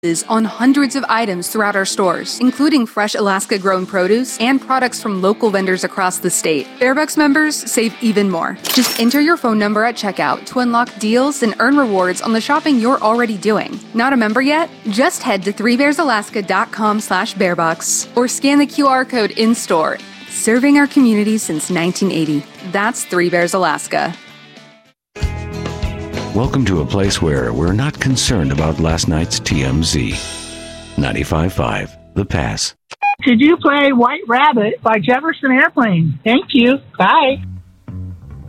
on hundreds of items throughout our stores, including fresh Alaska-grown produce and products from local vendors across the state. Bearbucks members save even more. Just enter your phone number at checkout to unlock deals and earn rewards on the shopping you're already doing. Not a member yet? Just head to threebearsalaska.com/bearbucks or scan the QR code in-store. Serving our community since 1980. That's Three Bears Alaska. Welcome to a place where we're not concerned about last night's TMZ. 95.5, The Pass. Could you play White Rabbit by Jefferson Airplane? Thank you. Bye.